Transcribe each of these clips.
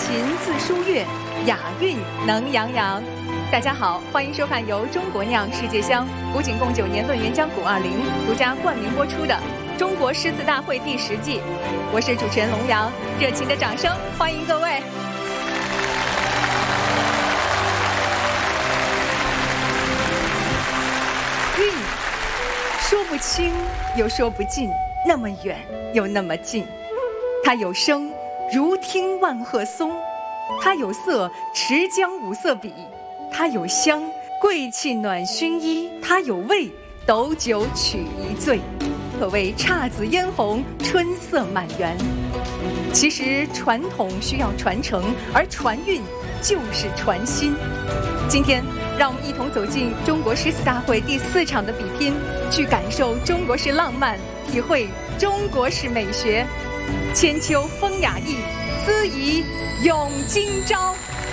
琴自书乐，雅韵能洋洋。大家好，欢迎收看由中国酿世界香古井贡酒年论元江古20独家冠名播出的《中国诗词大会》第10季。我是主持人龙阳，热情的掌声欢迎各位。韵，说不清又说不尽，那么远又那么近。它有声，如听万壑松；它有色，持江五色笔；它有香，贵气暖薰衣；它有味，斗酒取一醉。可谓姹紫嫣红，春色满园。其实传统需要传承，而传韵就是传心。今天让我们一同走进中国诗词大会第4场的比拼，去感受中国式浪漫，体会中国式美学。千秋风雅意，思宜咏今朝。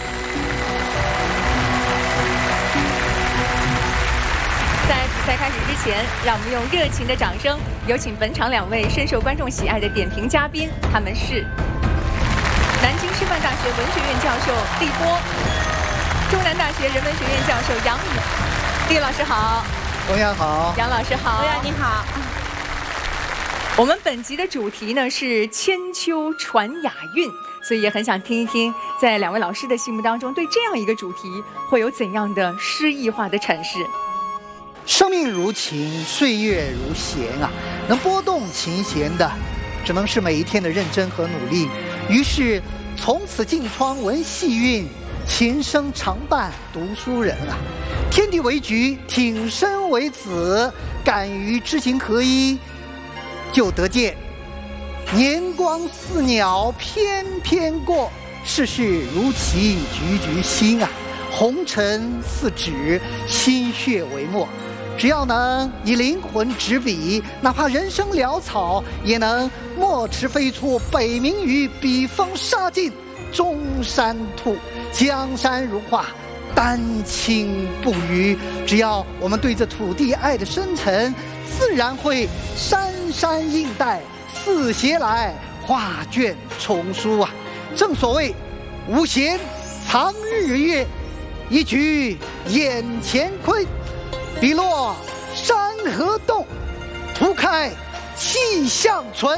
在比赛开始之前，让我们用热情的掌声，有请本场2位深受观众喜爱的点评嘉宾，他们是南京师范大学文学院教授厉波，中南大学人文学院教授杨宇。厉老师好， 龙阳好， 杨老师好， 龙阳你好。 我们本集的主题呢是千秋传雅韵，所以也很想听一听，在2位老师的心目当中，对这样一个主题会有怎样的诗意化的阐释？ 生命如琴，岁月如弦啊，能拨动琴弦的，只能是每一天的认真和努力。于是，从此镜窗闻细韵，琴声常伴读书人啊。天地为局，挺身为子，敢于知行合一，就得见年光似鸟翩翩过，世事如棋局局新啊。红尘似纸，心血为墨。只要能以灵魂执笔，哪怕人生潦草，也能墨池飞出北冥鱼，笔锋杀尽中山兔。江山如画，丹青不渝。只要我们对这土地爱的深沉，自然会山山映带，似携来，画卷重书啊。正所谓无闲藏日月，一举眼前窥。笔落山河动，图开气象存。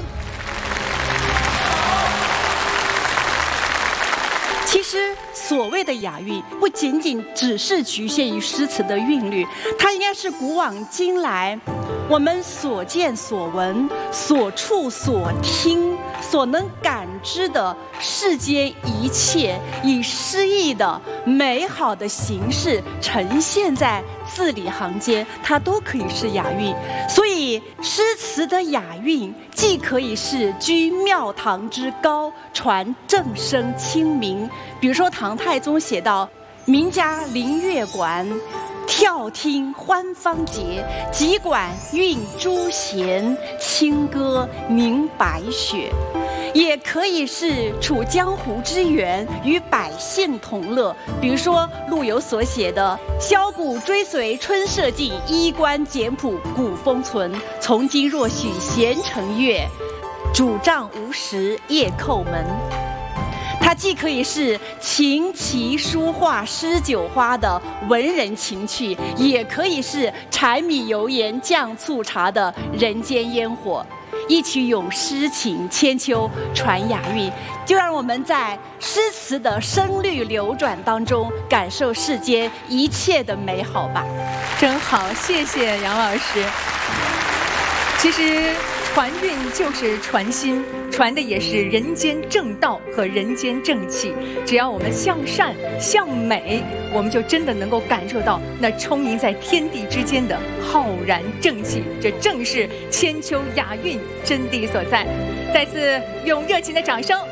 其实所谓的雅韵，不仅仅只是局限于诗词的韵律，它应该是古往今来我们所见所闻、所触所听、所能感知的世间一切，以诗意的美好的形式呈现在字里行间，它都可以是雅韵。所以诗词的雅韵既可以是居庙堂之高，传正声清明。比如说唐太宗写道：名家临月馆，跳听欢芳节，急管运朱弦，清歌凝白雪。也可以是处江湖之源，与百姓同乐。比如说陆游所写的“箫鼓追随春社近，衣冠简朴古风存。从今若许闲乘月，拄杖无时夜叩门”。它既可以是琴棋书画诗酒花的文人情趣，也可以是柴米油盐酱醋茶的人间烟火。一曲咏诗情，千秋传雅韵，就让我们在诗词的声律流转当中，感受世间一切的美好吧。 真好，谢谢杨老师。其实传韵就是传心，传的也是人间正道和人间正气。只要我们向善向美，我们就真的能够感受到那充盈在天地之间的浩然正气，这正是千秋雅韵真谛所在。再次用热情的掌声